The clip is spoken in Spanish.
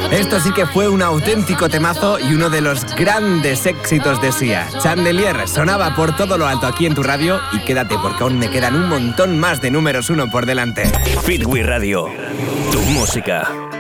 Esto sí que fue un auténtico temazo y uno de los grandes éxitos de Sia. Chandelier sonaba por todo lo alto aquí en tu radio y quédate porque aún me quedan un montón más de números 1 por delante. Fitwi Radio, tu música.